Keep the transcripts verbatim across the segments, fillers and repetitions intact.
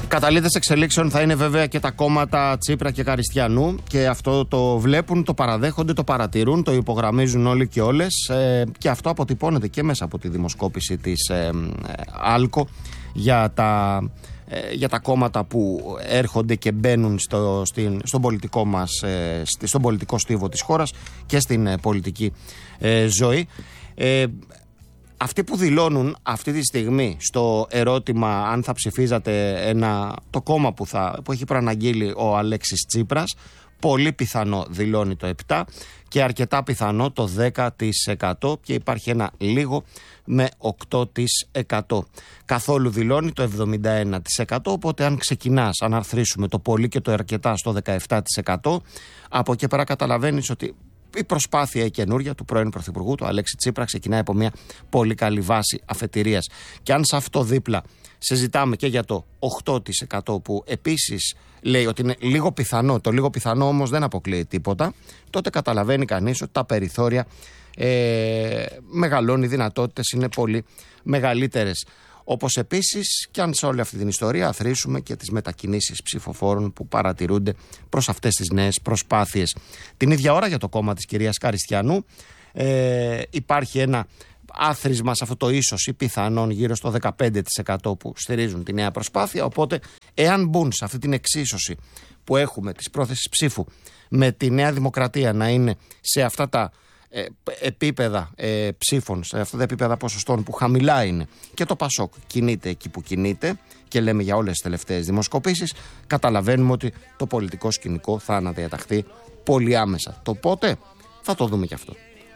Καταλήτες εξελίξεων θα είναι βέβαια και τα κόμματα Τσίπρα και Καριστιανού, και αυτό το βλέπουν, το παραδέχονται, το παρατηρούν, το υπογραμμίζουν όλοι και όλες, ε, και αυτό αποτυπώνεται και μέσα από τη δημοσκόπηση της ε, ε, Άλκο για τα, ε, για τα κόμματα που έρχονται και μπαίνουν στο, στην, στον πολιτικό μας, ε, στον πολιτικό στίβο της χώρας και στην ε, πολιτική ε, ζωή. Ε, Αυτοί που δηλώνουν αυτή τη στιγμή στο ερώτημα αν θα ψηφίζατε ένα, το κόμμα που, θα, που έχει προαναγγείλει ο Αλέξης Τσίπρας, πολύ πιθανό δηλώνει το επτά τοις εκατό και αρκετά πιθανό το δέκα τοις εκατό, και υπάρχει ένα λίγο με οκτώ τοις εκατό. Καθόλου δηλώνει το εβδομήντα ένα τοις εκατό, οπότε αν ξεκινάς, αν αρθρήσουμε το πολύ και το αρκετά στο δεκαεπτά τοις εκατό, από εκεί πέρα καταλαβαίνεις ότι η προσπάθεια η καινούρια του πρώην Πρωθυπουργού, του Αλέξη Τσίπρα, ξεκινάει από μια πολύ καλή βάση αφετηρίας. Και αν σε αυτό δίπλα συζητάμε και για το οκτώ τοις εκατό που επίσης λέει ότι είναι λίγο πιθανό, το λίγο πιθανό όμως δεν αποκλείει τίποτα, τότε καταλαβαίνει κανείς ότι τα περιθώρια ε, μεγαλώνουν, οι δυνατότητες είναι πολύ μεγαλύτερες. Όπως επίσης και αν σε όλη αυτή την ιστορία αθροίσουμε και τις μετακινήσεις ψηφοφόρων που παρατηρούνται προς αυτές τις νέες προσπάθειες. Την ίδια ώρα για το κόμμα της κυρίας Καριστιανού ε, υπάρχει ένα άθροισμα σε αυτό το ίσως ή πιθανόν γύρω στο δεκαπέντε τοις εκατό που στηρίζουν τη νέα προσπάθεια, οπότε εάν μπουν σε αυτή την εξίσωση που έχουμε της πρόθεσης ψήφου με τη Νέα Δημοκρατία να είναι σε αυτά τα Ε, επίπεδα ε, ψήφων, σε αυτά τα επίπεδα ποσοστών που χαμηλά είναι, και το Πασόκ κινείται εκεί που κινείται, και λέμε για όλες τις τελευταίες δημοσκοπήσεις, καταλαβαίνουμε ότι το πολιτικό σκηνικό θα αναδιαταχθεί πολύ άμεσα. Το πότε θα το δούμε κι αυτό.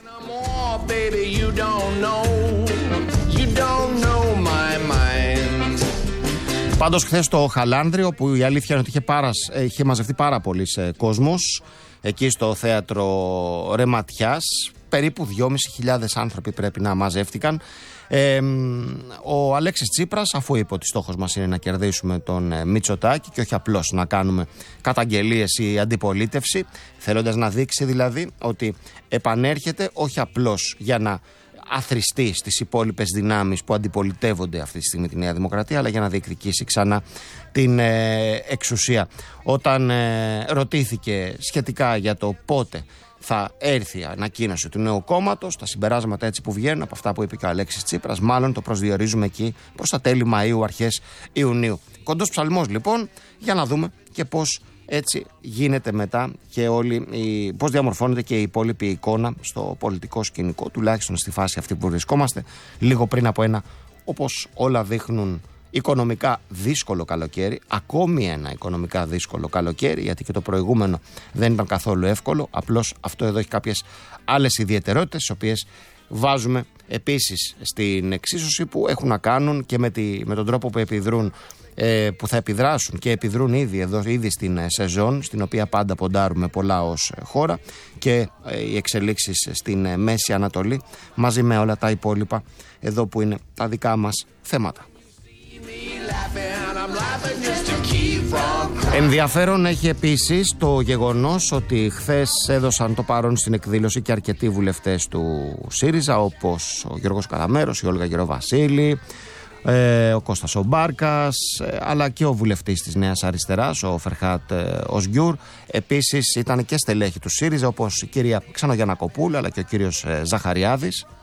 Πάντως χθες το Χαλάνδριο, που η αλήθεια είναι ότι είχε, πάρας, είχε μαζευτεί πάρα πολύς ε, κόσμος εκεί στο θέατρο Ρεματιάς, περίπου δυόμισι χιλιάδες άνθρωποι πρέπει να μαζεύτηκαν. Ε, ο Αλέξης Τσίπρας, αφού είπε ότι στόχος μας είναι να κερδίσουμε τον ε, Μητσοτάκη και όχι απλώς να κάνουμε καταγγελίες ή αντιπολίτευση, θέλοντας να δείξει δηλαδή ότι επανέρχεται όχι απλώς για να αθριστεί στις υπόλοιπες δυνάμεις που αντιπολιτεύονται αυτή τη στιγμή τη Νέα Δημοκρατία, αλλά για να διεκδικήσει ξανά την ε, εξουσία. Όταν ε, ρωτήθηκε σχετικά για το πότε θα έρθει η ανακοίνωση του νέου κόμματος, τα συμπεράσματα έτσι που βγαίνουν από αυτά που είπε και ο Αλέξης Τσίπρας, μάλλον το προσδιορίζουμε εκεί προς τα τέλη Μαΐου, αρχές Ιουνίου. Κοντός ψαλμός λοιπόν, για να δούμε και πώς έτσι γίνεται μετά και όλη η, πώς διαμορφώνεται και η υπόλοιπη εικόνα στο πολιτικό σκηνικό, τουλάχιστον στη φάση αυτή που βρισκόμαστε, λίγο πριν από ένα, όπως όλα δείχνουν, οικονομικά δύσκολο καλοκαίρι, ακόμη ένα οικονομικά δύσκολο καλοκαίρι, γιατί και το προηγούμενο δεν ήταν καθόλου εύκολο, απλώς αυτό εδώ έχει κάποιες άλλες ιδιαιτερότητες, τις οποίες βάζουμε επίσης στην εξίσωση, που έχουν να κάνουν και με, τη, με τον τρόπο που επιδρούν, ε, που θα επιδράσουν και επιδρούν ήδη εδώ, ήδη στην σεζόν, στην οποία πάντα ποντάρουμε πολλά ως χώρα, και ε, οι εξελίξεις στην ε, Μέση Ανατολή, μαζί με όλα τα υπόλοιπα εδώ που είναι τα δικά μας θέματα. Ενδιαφέρον έχει επίσης το γεγονός ότι χθες έδωσαν το παρόν στην εκδήλωση και αρκετοί βουλευτές του ΣΥΡΙΖΑ, όπως ο Γιώργος Καραμέρος, η Όλγα Γεροβασίλη, ε, ο Κώστας ο Μπάρκας, ε, αλλά και ο βουλευτής της Νέας Αριστεράς, ο Φερχάτ ε, Οσγκιούρ. Επίσης ήταν και στελέχη του ΣΥΡΙΖΑ, όπως η κυρία Ξανογιαννακοπούλου αλλά και ο κύριος ε, Ζαχαριάδης.